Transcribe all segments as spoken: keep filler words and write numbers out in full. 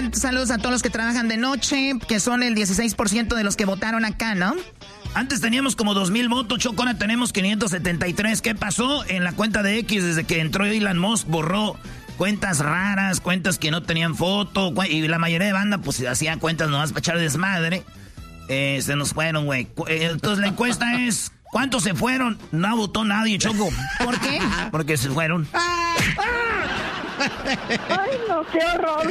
Oigan, saludos a todos los que trabajan de noche, que son el dieciséis por ciento de los que votaron acá, ¿no? Antes teníamos como dos mil votos, Choco, ahora tenemos quinientos setenta y tres. ¿Qué pasó? En la cuenta de X, desde que entró Elon Musk, borró cuentas raras, cuentas que no tenían foto, y la mayoría de banda, pues, hacía cuentas nomás para echar desmadre. Eh, se nos fueron, güey. Entonces la encuesta es, ¿cuántos se fueron? No votó nadie, Choco. ¿Por qué? Porque se fueron. Ay, no, qué horror.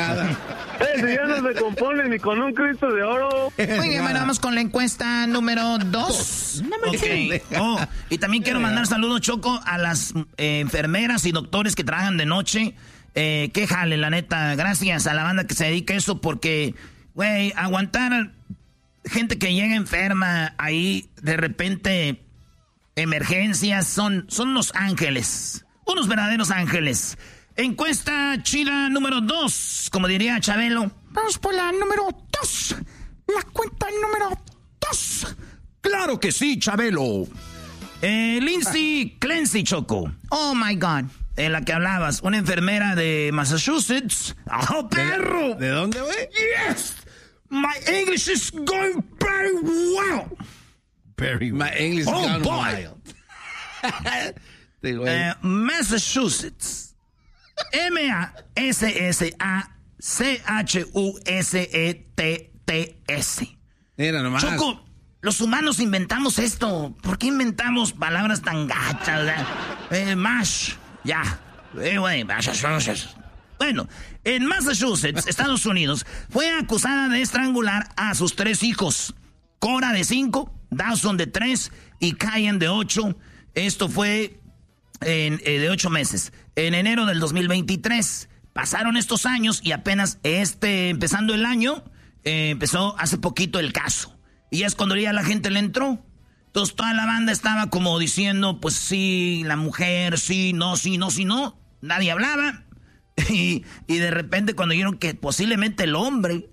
Ese ya no se compone ni con un Cristo de oro. Muy bien, bueno, vamos con la encuesta número dos. Okay. Oh, y también quiero mandar saludos, Choco, a las eh, enfermeras y doctores que trabajan de noche. Eh, qué jale, la neta. Gracias a la banda que se dedica a eso, porque, güey, aguantar gente que llega enferma ahí, de repente, emergencias, son, son unos ángeles. Unos verdaderos ángeles. Encuesta chida número dos, como diría Chabelo. Vamos por la número dos. La cuenta número dos. Claro que sí, Chabelo. Eh, Lindsay Clancy, Choco. Oh, my God. En la que hablabas, una enfermera de Massachusetts. ¡Oh, perro! ¿De, ¿de dónde, güey? Yes! My English is going very well. Very well. My English is oh, going boy. well. eh, Massachusetts. M A S S A C H U S E T T S. Mira nomás. Choco, los humanos inventamos esto. ¿Por qué inventamos palabras tan gachas? Eh, mash, ya. Eh, güey, Massachusetts. Bueno, en Massachusetts, Estados Unidos, fue acusada de estrangular a sus tres hijos. Cora de cinco, Dawson de tres y Kyan de ocho. Esto fue en, eh, de ocho meses. En enero del dos mil veintitrés. Pasaron estos años y apenas este, empezando el año, eh, empezó hace poquito el caso. Y es cuando ya la gente le entró. Entonces toda la banda estaba como diciendo, pues sí, la mujer, sí, no, sí, no, sí, no. Nadie hablaba. Y, y de repente cuando vieron que posiblemente el hombre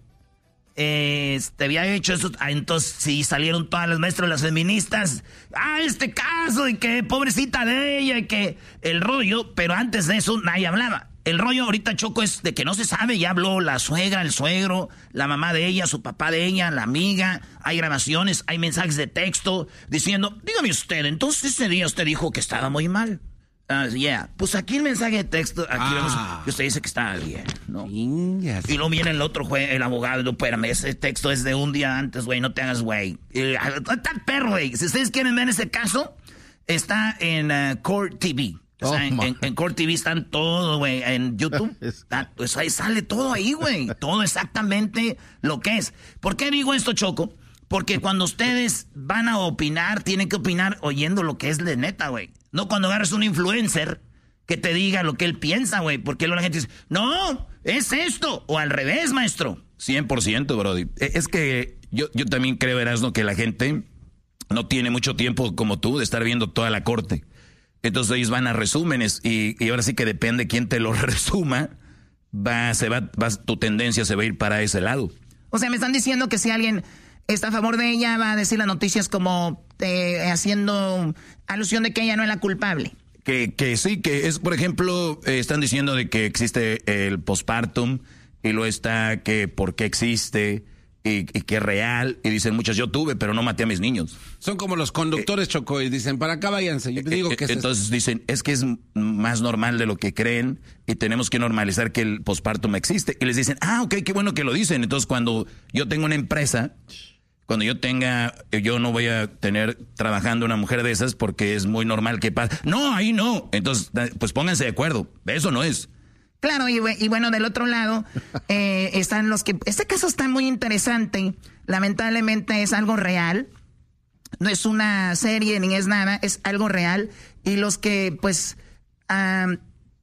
eh, este, había hecho eso, entonces sí salieron todas las maestras, las feministas. Ah, este caso, y que pobrecita de ella, y que el rollo, pero antes de eso nadie hablaba. El rollo ahorita, Choco, es de que no se sabe. Ya habló la suegra, el suegro, la mamá de ella, su papá de ella, la amiga. Hay grabaciones, hay mensajes de texto diciendo, dígame usted, entonces ese día usted dijo que estaba muy mal. Uh, yeah. Pues aquí el mensaje de texto, aquí ah. vemos que usted dice que está bien, ¿no? Yes. Y luego viene el otro juez, el abogado, no, espérame, ese texto es de un día antes, güey, no te hagas güey. Está el perro, güey. Si ustedes quieren ver ese caso, está en uh, Court T V. O sea, oh, en, en Court T V están todo, güey, en YouTube. Está, pues ahí sale todo ahí, güey. Todo exactamente lo que es. ¿Por qué digo esto, Choco? Porque cuando ustedes van a opinar, tienen que opinar oyendo lo que es de neta, güey. No cuando agarras un influencer que te diga lo que él piensa, güey. Porque luego la gente dice, no, es esto. O al revés, maestro. cien por ciento, Brody. Es que yo, yo también creo, Erasmo, que la gente no tiene mucho tiempo como tú de estar viendo toda la corte. Entonces ellos van a resúmenes y, y ahora sí que depende quién te lo resuma, va, se va, va, tu tendencia se va a ir para ese lado. O sea, me están diciendo que si alguien está a favor de ella, va a decir las noticias como eh, haciendo alusión de que ella no es la culpable. Que, que sí, que es, por ejemplo, eh, están diciendo de que existe el postpartum y luego está que por qué existe y, y que es real. Y dicen muchas, yo tuve, pero no maté a mis niños. Son como los conductores, eh, Choco, y dicen, para acá váyanse. Yo digo que eh, es entonces esto. Dicen, es que es más normal de lo que creen y tenemos que normalizar que el postpartum existe. Y les dicen, ah, ok, qué bueno que lo dicen. Entonces cuando yo tengo una empresa, cuando yo tenga, yo no voy a tener trabajando una mujer de esas porque es muy normal que pase. No, ahí no. Entonces, pues pónganse de acuerdo. Eso no es. Claro, y, y bueno, del otro lado eh, están los que... Este caso está muy interesante. Lamentablemente es algo real. No es una serie ni es nada, es algo real. Y los que, pues, um,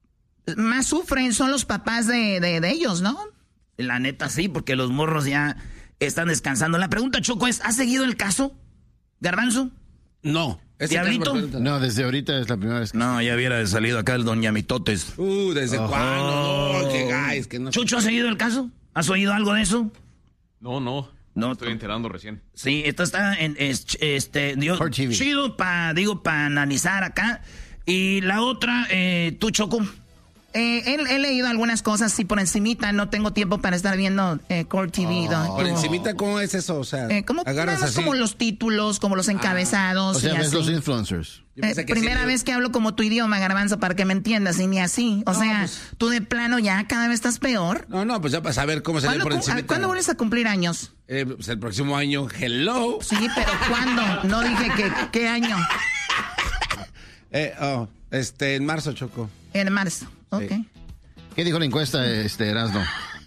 más sufren son los papás de, de, de ellos, ¿no? La neta sí, porque los morros ya están descansando. La pregunta, Choco, es, ¿has seguido el caso, Garbanzo? No. ¿Diablito? No, desde ahorita es la primera vez que... No, ya hubiera salido acá el Don Ñamitotes. Uh, ¿desde oh. cuándo? No, que guys, que no... ¿Chucho, has seguido el caso? ¿Has oído algo de eso? No, no. No, estoy enterando recién. Sí, esto está en este, digo, chido para, digo, para analizar acá. Y la otra, eh, tú, Choco. Eh, he, he leído algunas cosas, sí, por encimita. No tengo tiempo para estar viendo eh, Core T V. Oh, ¿no? Por encimita, ¿cómo es eso? O sea, eh, como, agarras así. como los títulos, como los encabezados. Ah, o sea, y ves así. los influencers. Eh, primera sí, vez que hablo como tu idioma, Garbanzo, para que me entiendas, y ni así. O no, sea, pues, tú de plano ya cada vez estás peor. No, no, pues ya para saber cómo sale por encimita. ¿Cuándo vuelves a cumplir años? Eh, pues el próximo año, hello. Sí, pero ¿cuándo? No dije que qué año. eh, oh, este, en marzo, Choco. En marzo, ok. Sí. ¿Qué dijo la encuesta, este, Erasmo?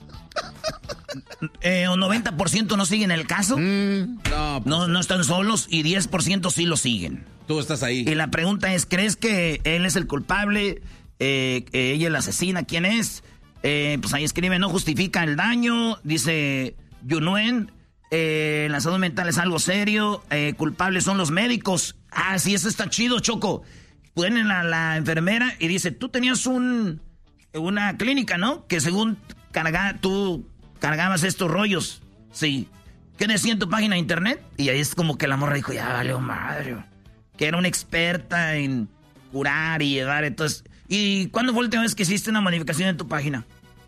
Eh, un noventa por ciento no siguen el caso. Mm, no, pues, no, no están solos y diez por ciento sí lo siguen. Tú estás ahí. Y la pregunta es, ¿crees que él es el culpable? Eh, eh, ¿Ella es la asesina? ¿Quién es? Eh, pues ahí escribe, no justifica el daño. Dice Yunuen, eh, la salud mental es algo serio. Eh, culpables son los médicos. Ah, sí, eso está chido, Choco. Ponen a la enfermera y dice, tú tenías un... una clínica, ¿no? Que según carga, tú cargabas estos rollos. Sí. ¿Qué decía en tu página de internet? Y ahí es como que la morra dijo, ya valió madre. Que era una experta en curar y llevar. Entonces, ¿y cuándo fue la última vez que hiciste una modificación en tu página?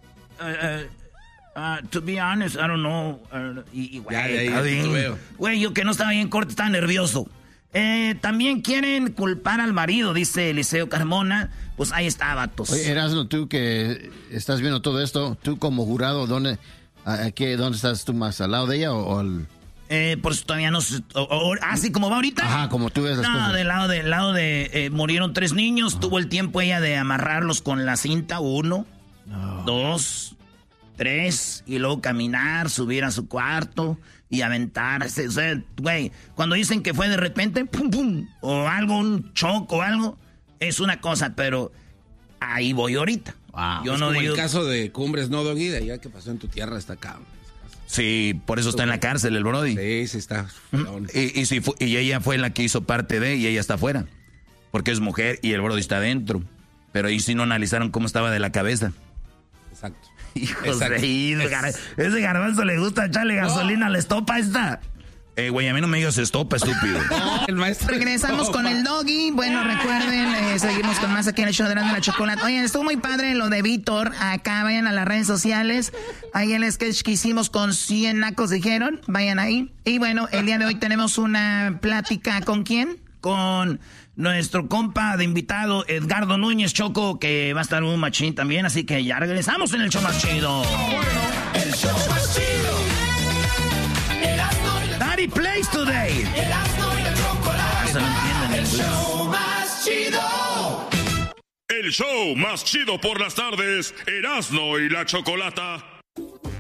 Uh, uh, uh, to be honest, I don't know. Uh, y, y güey, güey, yo que no estaba bien corto, estaba nervioso. Eh, también quieren culpar al marido, dice Eliseo Carmona. Pues ahí está, vatos. Oye, Erasmo, tú que estás viendo todo esto, tú como jurado, ¿dónde, a, qué, ¿dónde estás tú más? ¿Al lado de ella o, o al...? Eh, pues todavía no sé. ¿Así como va ahorita? Ajá, como tú ves las no, cosas. No, del lado de, lado de eh, murieron tres niños. Ajá. Tuvo el tiempo ella de amarrarlos con la cinta. Uno, no. dos, tres. Y luego caminar, subir a su cuarto y aventarse. O sea, güey, cuando dicen que fue de repente, pum, pum, o algo, un choco o algo, es una cosa, pero ahí voy ahorita. Wow. Yo es no como digo... el caso de Cumbres, no, Doggy, de allá que pasó en tu tierra, está acá. Sí, por eso está en la cárcel el Brody. Sí, sí está. Y, y, sí, y ella fue la que hizo parte de, y ella está afuera. Porque es mujer y el Brody está adentro. Pero ahí sí no analizaron cómo estaba de la cabeza. Exacto. Hijos de ir, es... ese Garbanzo le gusta echarle gasolina a la estopa esta. Eh, güey, a mí no me digas estopa, estúpido. El maestro. Regresamos con el Doggy. Bueno, recuerden, eh, seguimos con más aquí en el show de la Chocolate. Oye, estuvo muy padre lo de Víctor. Acá vayan a las redes sociales. Ahí el sketch que hicimos con cien nacos dijeron. Vayan ahí. Y bueno, el día de hoy tenemos una plática. ¿Con quién? Con nuestro compa de invitado, Edgardo Núñez, Choco, que va a estar un machín también. Así que ya regresamos en el show más chido. El show más chido. Daddy plays today. Erasmo y la Chocolate. Eso no entienden el inglés. show más chido. El show más chido por las tardes. Erasmo y la Chocolata.